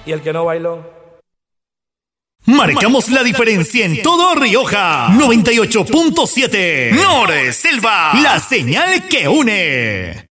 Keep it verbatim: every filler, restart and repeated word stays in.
Y el que no bailó. Marcamos la diferencia en todo Rioja. noventa y ocho punto siete. Nor Selva, la señal que une.